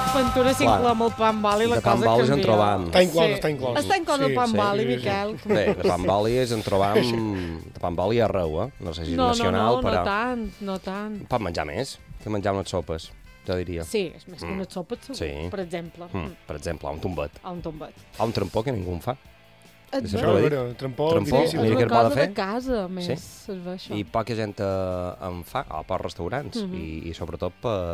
Ventura s'inclou amb el Pambali, la de cosa Pambali canvia. en trobam. Està inclòs, està inclòs. Està inclòs el Pambali, Miquel. Bé, de Pambali en trobam de Pambali arreu, eh? No sé si és nacional, però... No tant. Pot menjar més que menjar unes sopes, jo diria. Sí, és més que una sopa, segur, Sí. per exemple. Per exemple, un tombet. A un tombet. Un trampó que ningú en fa. Et Sí, ve? però A dic. veure, trampó, Trampó, difícil. mira És que una el pot cosa fer. de casa, més, Sí. es ve això. I poca gent en fa, o per restaurants, i sobretot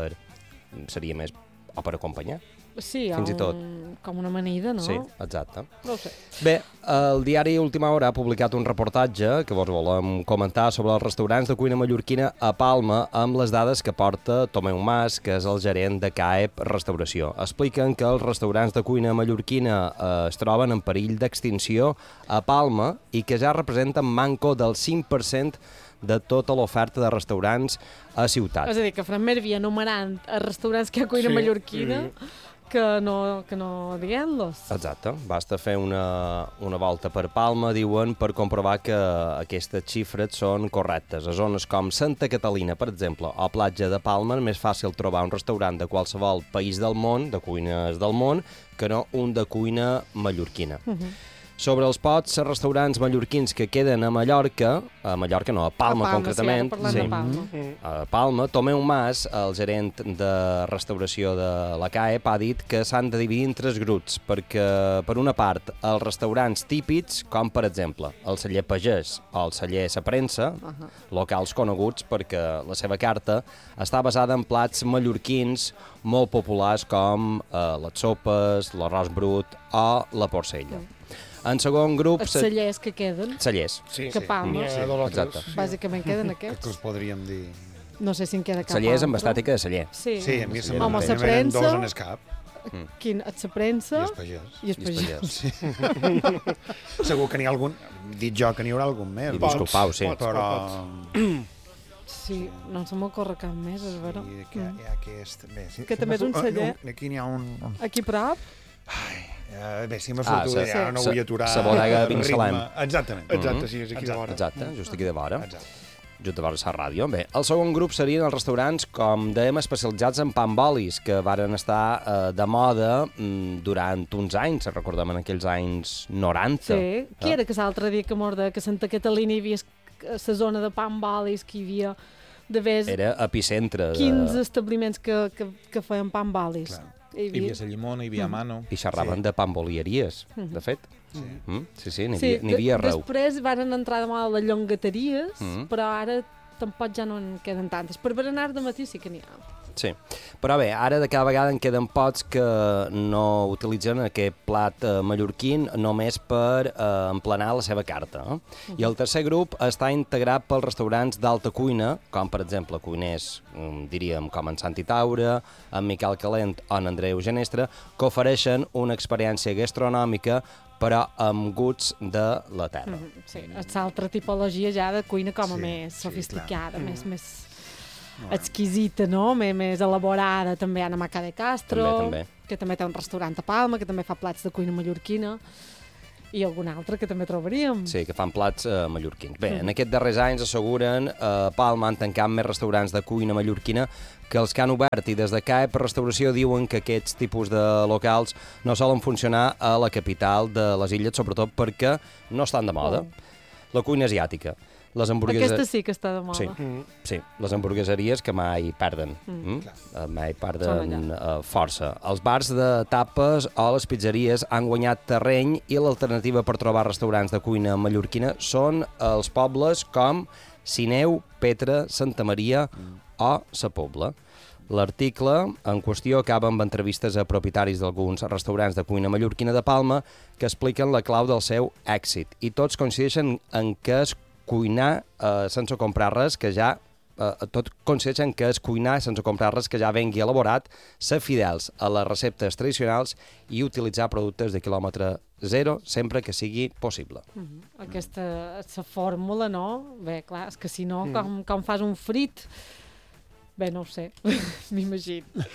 seria més o per acompanyar. Sí, fins i tot. com una amanida, no? Sí, exacte. No ho sé. Bé, el diari Última Hora ha publicat un reportatge que vos volem comentar sobre els restaurants de cuina mallorquina a Palma amb les dades que porta Tomeu Mas, que és el gerent de CAEP Restauració. Expliquen que els restaurants de cuina mallorquina es troben en perill d'extinció a Palma i que ja representen manco del 5% de tota l'oferta de restaurants a ciutat. És a dir, que farem més via enumerant els restaurants que hi ha cuina Sí, mallorquina que no dient-los. Exacte. Basta fer una volta per Palma, diuen, per comprovar que aquestes xifres són correctes. A zones com Santa Catalina, per exemple, o Platja de Palma, és més fàcil trobar un restaurant de qualsevol país del món, de cuines del món, que no un de cuina mallorquina. Sobre els pocs restaurants mallorquins que queden a Mallorca no, a Palma, concretament, sí, ara parlant de Palma. a Palma, Tomeu Mas, el gerent de restauració de la CAEP, ha dit que s'han de dividir en tres grups, perquè, per una part, els restaurants típics, com per exemple el celler Pagès o el celler Sa Premsa, locals coneguts perquè la seva carta està basada en plats mallorquins molt populars com les sopes, l'arròs brut o la porcella. En segon grup... Els cellers que queden, Cellers. Sí, que Palma. n'hi ha dos o tres. Exacte. Bàsicament queden Que aquests. us podríem dir... No sé si en queda cap Cellers amb altre. estàtica de celler. Sí. Sí, a mi se Home, me'n Sa venen Premsa, dos en escap. quin, et sa premsa I els pagès. i els pagès. Sí. Segur que n'hi ha algun... Dit jo que n'hi haurà algun més. I disculpau, sí. Però... Sí, no se m'ocorre cap més, és vera. Sí, que hi ha aquest... Bé, sí, Que també és un celler. Aquí n'hi ha un... Aquí a prop, Bé, si m'ha fotut, ja no vull aturar... sa bodega el Vinsalem. ritme. Exactament. Exacte, sí, és aquí de vora. Exacte, just aquí de vora. Exacte. Just de vora la ràdio. Bé, el segon grup serien els restaurants, com dèiem, especialitzats en pambolis, que varen estar de moda durant uns anys, recordem en aquells anys 90. sí. Qui era que l'altre dia que mos deia que a Santa Catalina hi havia la zona de pambolis, que hi havia d'haver Era epicentre 15 establiments que feien pambolis. Clar. Hi Hi havia la llimona, hi havia mano. i xerraven de pambolieries, de fet. Sí, n'hi havia arreu. Després van entrar de moda les llongateries, però ara tampoc ja no en queden tantes. Per berenar de matí sí que n'hi ha. Sí, però bé, ara de cada vegada en queden pocs que no utilitzen aquest plat mallorquín només per emplenar la seva carta. I el tercer grup està integrat pels restaurants d'alta cuina, com per exemple cuiners, diríem, com en Santi Taura, en Miquel Calent o en Andreu Genestre, que ofereixen una experiència gastronòmica però amb gusts de la terra. Sí, és l'altra tipologia ja de cuina com a Sí, més sí, sofisticada, més exquisita, no? Més elaborada. També hi ha Maca de Castro, També. que també té un restaurant a Palma, que també fa plats de cuina mallorquina, i algun altre que també trobaríem. Sí, que fan plats mallorquins. Bé, en aquests darrers anys asseguren a Palma han tancat més restaurants de cuina mallorquina que els que han obert, i des de CAEP Restauració diuen que aquests tipus de locals no solen funcionar a la capital de les illes, sobretot perquè no estan de moda. La cuina asiàtica. Les Aquesta sí que està de moda. Sí, les hamburgueseries que mai perden, mai perden força. Els bars de tapes o les pizzeries han guanyat terreny i l'alternativa per trobar restaurants de cuina mallorquina són els pobles com Sineu, Petra, Santa Maria o Sa Pobla. L'article en qüestió acaba amb entrevistes a propietaris d'alguns restaurants de cuina mallorquina de Palma que expliquen la clau del seu èxit i tots coincideixen en que és cuinar sense comprar res que ja tot coincideixen que és cuinar sense comprar res que ja vengui elaborat, ser fidels a les receptes tradicionals i utilitzar productes de quilòmetre zero sempre que sigui possible. Aquesta és la fórmula, no? Bé, clar, és que si no, com fas un frit? Bé, no ho sé, m'imagino.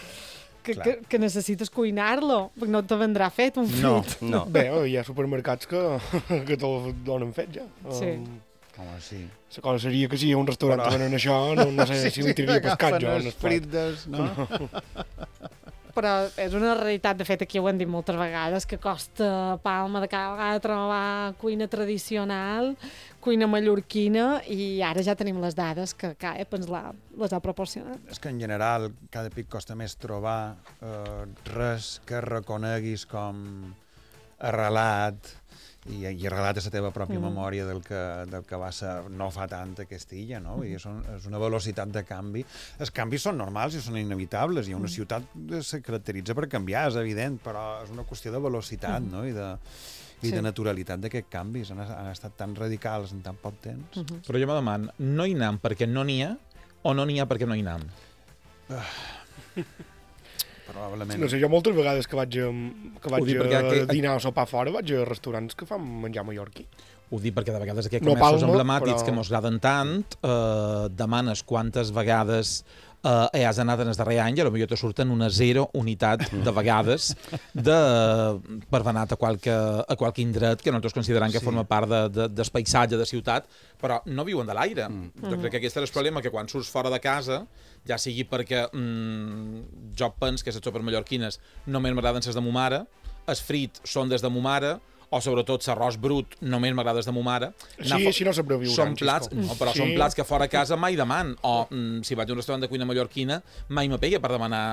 Que necessites cuinar-lo, perquè no te vendrà fet un frit. No. Bé, hi ha supermercats que te'l donen fet ja. Sí. Home, sí. La cosa seria que si hi ha un restaurant que venen això, no sé si li tiraria pescat jo. els frites, no? però és una realitat. De fet, aquí ho hem dit moltes vegades, que costa a Palma de cada vegada trobar cuina tradicional, cuina mallorquina, i ara ja tenim les dades que CAEP ens les ha proporcionat. És que en general cada pic costa més trobar res que reconeguis com arrelat, i arrelat a la teva pròpia memòria del que va ser no fa tant aquesta illa, no? Vull dir, és una velocitat de canvi. Els canvis són normals i són inevitables, i una ciutat se caracteritza per canviar, és evident, però és una qüestió de velocitat, no? I de naturalitat d'aquests canvis. Han estat tan radicals en tan poc temps. Però jo me demano, no hi anem perquè no n'hi ha, o no n'hi ha perquè no hi anem? Probablement. No sé, jo moltes vegades que vaig a dinar o sopar fora vaig a restaurants que fan menjar mallorquí. Ho dic perquè de vegades aquests No comerços Palma, emblemàtics però- que mos agraden tant, demanes quantes vegades has anat en el darrer any i potser te surten una 0 unitat de vegades per anar a qualque indret que nosaltres considerem que forma part del paisatge de ciutat, però no viuen de l'aire. Jo crec que aquest és el problema, que quan surts fora de casa, ja sigui perquè jo penso que les sopes mallorquines només m'agraden les de mo mare, els frits són des de mo mare, o sobretot l'arròs brut només m'agrada des de mo mare. Sí, així no sobreviuran, Són plats, Xisco. no, però Sí. són plats que fora a casa mai deman. O si vaig a un restaurant de cuina mallorquina, mai me pega per demanar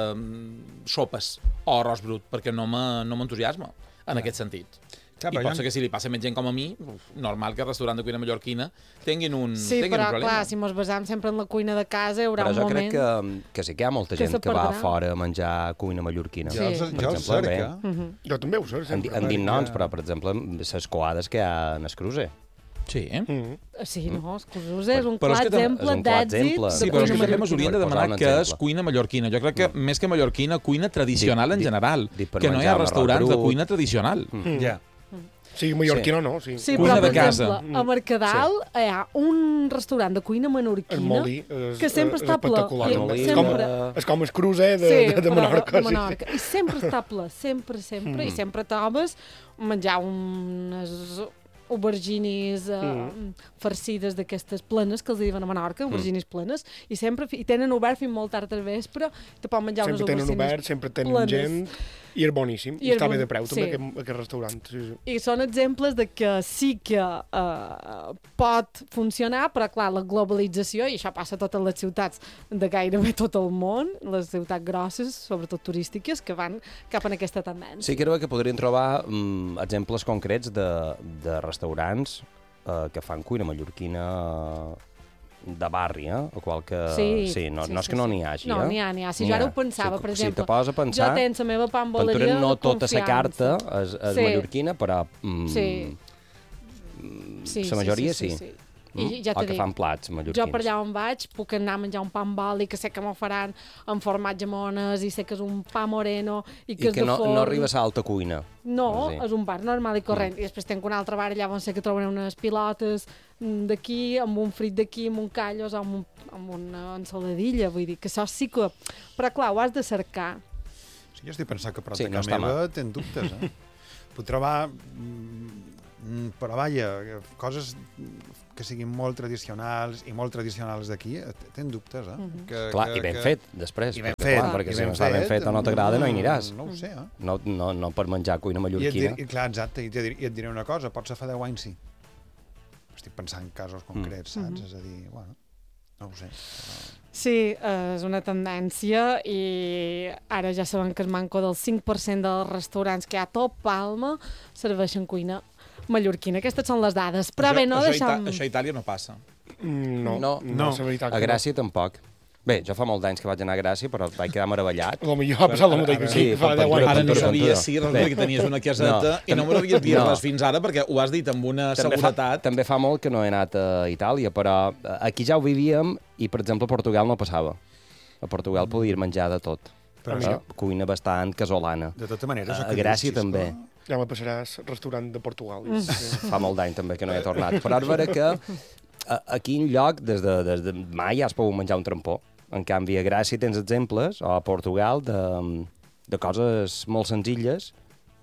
sopes o arròs brut, perquè no m'entusiasma en aquest sentit. Clar, I però pot ser que si li passa a més gent com a mi, normal que el restaurant de cuina mallorquina tinguin un Però problema. clar, si mos basam sempre en la cuina de casa, hi haurà Però un jo moment... crec que sí que hi ha molta que gent se que va perdrà. fora a menjar cuina mallorquina. Sí. Per Jo exemple, bé, cerca. Jo també ho sé, hem sempre. dit noms, però, per exemple, les coades que hi ha en el crucer. Sí, Sí, no, exclusos, és un Però és clar que també- exemple és un clar d'èxit exemple. de sí, però és cuina que també ens mallorquina. haurien de Per posar demanar un què és exemple. cuina mallorquina. Jo crec que més que mallorquina, cuina tradicional en Dit- general. dit per Que no hi menjar ha un arròs restaurants de brut. cuina tradicional. Ja. Sí, mallorquina no, sí. Sí, Cuina però, de per casa. exemple, a Mercadal hi ha un restaurant de cuina El menorquina Molí que sempre està ple. espectacular. I també. sempre- És com el crucer Sí, de però Menorca. de Menorca. I sempre està ple, sempre, i sempre trobes menjar unes auberginis farcides d'aquestes plenes, que els diuen a Menorca, auberginis plenes, i sempre i tenen obert fins molt tard al vespre, te poden menjar unes Sempre tenen aubergines obert, sempre tenen plenes. gent, i és boníssim. I I és està bé bon- de preu, també, sí. aquest restaurant. Sí, sí. I són exemples de que sí que pot funcionar, però clar, la globalització, i això passa a totes les ciutats de gairebé tot el món, les ciutats grosses, sobretot turístiques, que van cap en aquesta tendència. Sí, crec que podrien trobar exemples concrets de restaurants que fan cuina mallorquina de barri, o qualque... Sí, no és que no n'hi hagi, No, n'hi ha. Si jo ara ho pensava, per exemple, si te poses a pensar, jo tenc la meva pamboleria Ventura no de tota la carta confiança. és mallorquina, però Sí. la majoria sí. I ja O t'he que dit, fan plats mallorquins. jo per allà on vaig puc anar a menjar un pa amb oli, que sé que m'ho faran amb formatge mones, i sé que és un pa moreno, i que I és que de forn. no arriba a l'alta cuina. No, Sí. és un bar normal i corrent. I després tenc un altre bar allà on sé que trobaré unes pilotes d'aquí, amb un frit d'aquí, amb un callos, amb una ensaladilla. Vull dir que això sí que... Però clar, ho has de cercar. Sí, jo estic pensant que prop Sí, de no casa està meva tenen dubtes, Puc trobar, però vaja, coses que siguin molt tradicionals i molt tradicionals d'aquí, tenen dubtes, Clar, i ben fet, després. I ben perquè, fet. clar, perquè i si no està ben fet o no t'agrada, no hi aniràs. No ho sé, No per menjar cuina mallorquina. Clar, exacte, i et diré una cosa, potser fa 10 anys sí. Estic pensant en casos concrets, saps? És a dir, bueno, no ho sé. Sí, és una tendència i ara ja sabem que el manco del 5% dels restaurants que hi ha a tot Palma serveixen cuina mallorquina. Aquestes són les dades. Però bé, no deixem... Això a Itàlia no passa. No, la veritat A que Gràcia tampoc. Bé, jo fa molts anys que vaig anar a Gràcia, però vaig quedar meravellat. no. Potser ha passat el mateix que Sí, aquí, fa per 10 anys. Ara no Ventura, sabia Ventura. si resulta que tenies una caseta i no m'ho havies dit res fins ara, perquè ho has dit amb una seguretat. També fa molt que no he anat a Itàlia, però aquí ja ho vivíem i, per exemple, a Portugal no passava. A Portugal podies menjar de tot. Però Cuina bastant casolana. de tota manera... A Gràcia també. Ja me passaràs restaurant de Portugal. Fa molt d'any també que no he tornat. Però és vera que aquí en lloc, des de mai, has pogut menjar un trampó. En canvi, a Gràcia tens exemples, o a Portugal, de coses molt senzilles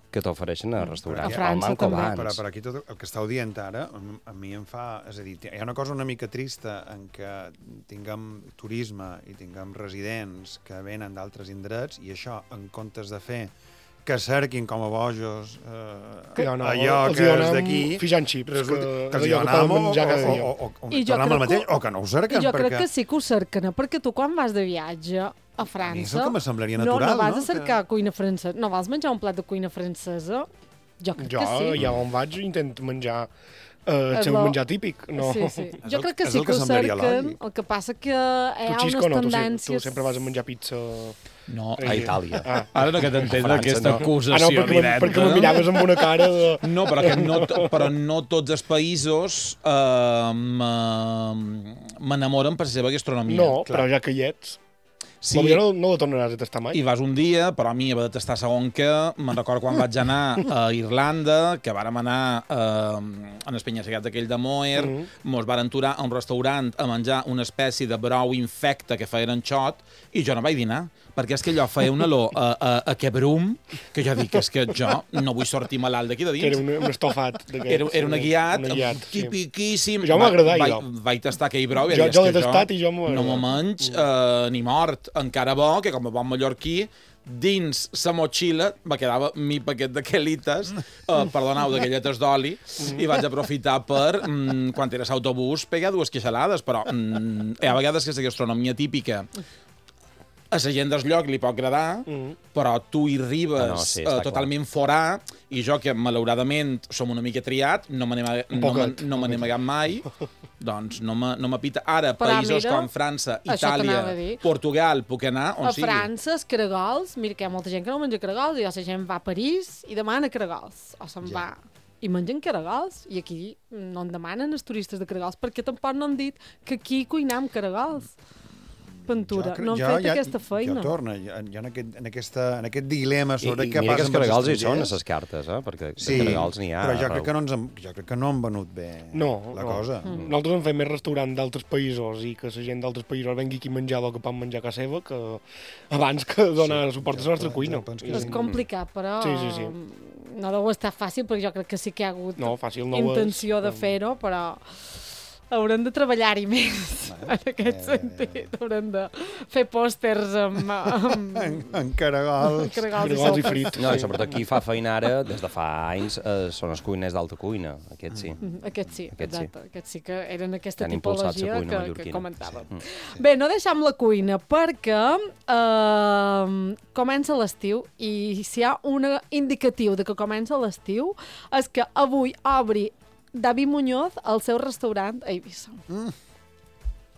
que t'ofereixen a restaurants. A França també. Per aquí tot el que estàu dient ara, a mi em fa... És a dir, hi ha una cosa una mica trista en què tinguem turisme i tinguem residents que venen d'altres indrets i això, en comptes de fer que cerquin com a bojos allò que és d'aquí, fijant xips, que els hi donam o tornem al mateix, o que no ho cerquen. Jo crec que sí que ho cerquen, perquè tu quan vas de viatge a França... A mi és el que me semblaria natural, no? No vas a cercar cuina francesa. No vols menjar un plat de cuina francesa? Jo crec que sí. Jo, allà on vaig, intento menjar el seu menjar típic. No. Sí. Jo crec que sí que ho cerquen. El que passa que hi ha unes tendències... Tu sempre vas a menjar pizza... No, a Itàlia. Ara no que t'entenc d'aquesta acusació directa. Perquè me miraves amb una cara de... No, però no tots els països m'enamoren per la seva gastronomia. No, però ja que hi ets... Sí, no la tornaràs a tastar mai. I vas un dia, però a mi va de tastar segon que... Me'n recordo quan vaig anar a Irlanda, que vàrem anar en el penya-segat aquell de Moher, mos varen aturar a un restaurant a menjar una espècie de brou infecte que feien en xot, i jo no vaig dinar, perquè és que allò feia una olor a quebrum, que jo dic, és que jo no vull sortir malalt d'aquí de dins. Era un estofat. Era un guiat, tipiquíssim. Jo m'agradava, jo. Vaig tastar aquell brou i jo l'he tastat i jo no me menys ni mort. Encara bo, que com a bon mallorquí, dins la motxilla me quedava mi paquet de quelites, perdoneu, de galletes d'oli, i vaig aprofitar per, quan eres autobús, pegar 2 queixalades, però hi ha vegades que la gastronomia típica a la gent del lloc li pot agradar, però tu hi arribes totalment forà, i jo, que malauradament som una mica triat, no me n'he amagat mai, doncs no m'apita. Ara, països com França, Itàlia, Portugal, puc anar on sigui. A França, els caragols, mira que hi ha molta gent que no menja caragols, i la gent va a París i demana caragols, o se'n va i mengen caragols, i aquí no en demanen els turistes de caragols, perquè tampoc no han dit que aquí cuinam caragols. Ventura, no han fet aquesta feina. Jo torno, en aquest dilema sobre què passa amb els estrangers. I mira que els caragols hi són a les cartes, perquè de caragols n'hi ha. Però jo crec que no han venut bé la cosa. Nosaltres hem fet més restaurant d'altres països i que la gent d'altres països vengui aquí a menjar el que pot menjar a casa seva que abans que donar suport a la nostra cuina. És complicat, però no deu estar fàcil, perquè jo crec que sí que hi ha hagut intenció de fer-ho, però... Haurem de treballar-hi més, en aquest sentit. Haurem de fer pòsters amb caragols. Caragols i frit. No, i sobretot qui fa feina ara, des de fa anys, són els cuiners d'alta cuina. Aquest sí. Aquest sí, exacte. Aquest sí que eren aquesta tipologia que comentàvem. Bé, no deixem la cuina, perquè comença l'estiu, i si hi ha un indicatiu de que comença l'estiu és que avui obri David Muñoz al seu restaurant a Eivissa.